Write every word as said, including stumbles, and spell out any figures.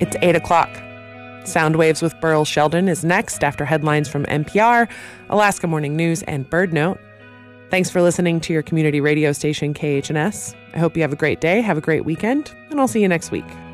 It's eight o'clock. Sound Waves with Burl Sheldon is next after headlines from N P R, Alaska Morning News, and Bird Note. Thanks for listening to your community radio station, K H N S. I hope you have a great day, have a great weekend, and I'll see you next week.